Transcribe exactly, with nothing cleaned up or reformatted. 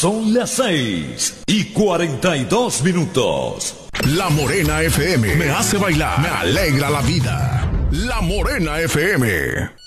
Son las seis y cuarenta y dos minutos. La Morena F M me hace bailar, me alegra la vida. La Morena F M.